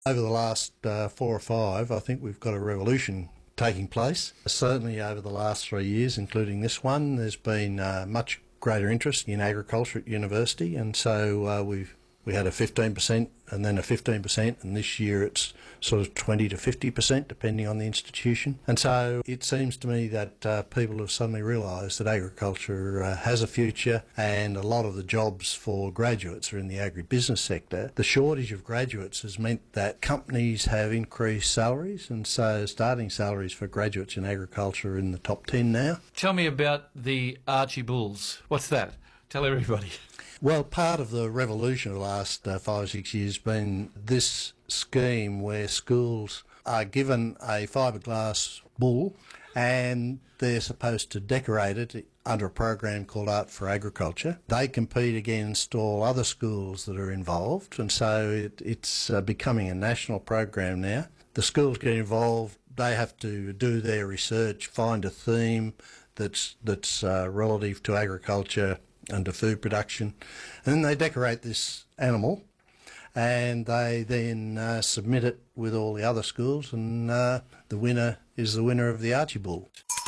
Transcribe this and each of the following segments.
Over the last 4 or 5, I think we've got a revolution taking place. Certainly over the last 3 years, including this one, there's been much greater interest in agriculture at university, and so we had a 15% and then a 15%, and this year it's sort of 20 to 50% depending on the institution. And so it seems to me that people have suddenly realised that agriculture has a future, and a lot of the jobs for graduates are in the agribusiness sector. The shortage of graduates has meant that companies have increased salaries, and so starting salaries for graduates in agriculture are in the top 10 now. Tell me about the Archie Bulls. What's that? Tell everybody. Well, part of the revolution of the last 5 or 6 years has been this scheme where schools are given a fiberglass bull and they're supposed to decorate it under a program called Art for Agriculture. They compete against all other schools that are involved, and so it's becoming a national program now. The schools get involved, they have to do their research, find a theme that's relative to agriculture and to food production, and then they decorate this animal and they then submit it with all the other schools, and the winner is the winner of the Archie Bull.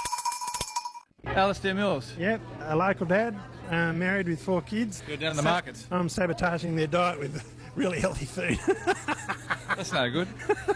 Alastair Mills. Yep, a local dad, married with 4 kids. You're down in the markets. I'm sabotaging their diet with really healthy food. That's no good.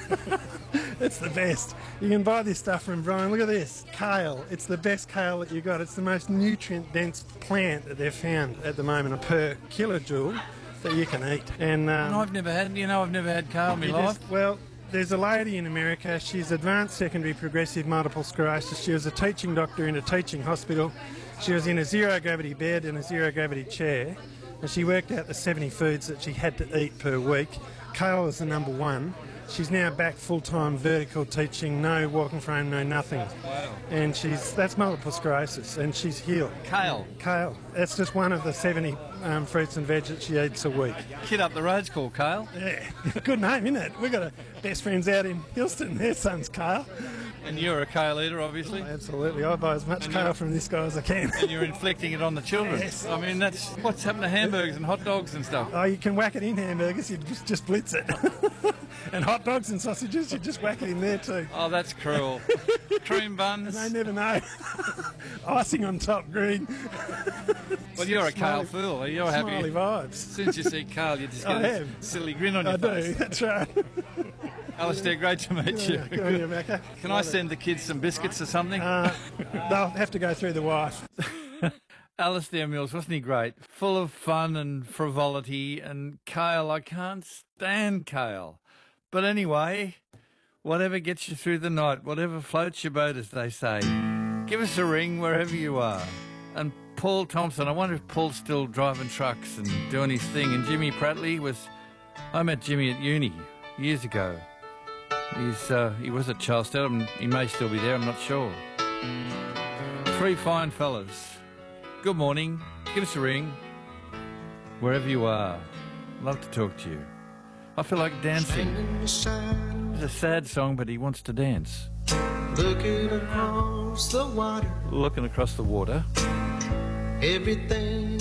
It's the best. You can buy this stuff from Brian. Look at this. Kale. It's the best kale that you got. It's the most nutrient-dense plant that they've found at the moment per kilojoule that you can eat. And I've never had kale in my life. Well, there's a lady in America. She's advanced secondary progressive multiple sclerosis. She was a teaching doctor in a teaching hospital. She was in a zero-gravity bed and a zero-gravity chair, and she worked out the 70 foods that she had to eat per week. Kale is the number 1. She's now back full-time vertical teaching, no walking frame, no nothing. Wow. And that's multiple sclerosis, and she's healed. Kale. That's just one of the 70 fruits and veg that she eats a week. Kid up the road's called Kale. Yeah, good name, isn't it? We've got best friends out in Hillston. Their son's Kale. And you're a kale eater, obviously. Oh, absolutely. I buy as much kale from this guy as I can. And you're inflicting it on the children. Yes. I mean, that's what's happened to hamburgers and hot dogs and stuff. Oh, you can whack it in hamburgers, you just blitz it. And hot dogs and sausages, you just whack it in there too. Oh, that's cruel. Cream buns. And they never know. Icing on top, green. Well, you're a kale fool. You're happy. Smiley vibes. As soon as you see kale, you just get a silly grin on your face. I do, that's right. Alastair, great to meet you. Good on you, Macca. Can I send the kids some biscuits or something? They'll have to go through the wife. Alastair Mills, wasn't he great? Full of fun and frivolity, and kale, I can't stand kale. But anyway, whatever gets you through the night, whatever floats your boat, as they say, give us a ring wherever you are. And Paul Thompson, I wonder if Paul's still driving trucks and doing his thing. And Jimmy Prattley I met Jimmy at uni years ago. He was at Charlestown. He may still be there, I'm not sure. 3 fine fellas. Good morning. Give us a ring. Wherever you are. Love to talk to you. I feel like dancing. It's a sad song, but he wants to dance. Looking across the water. Looking across the water. Everything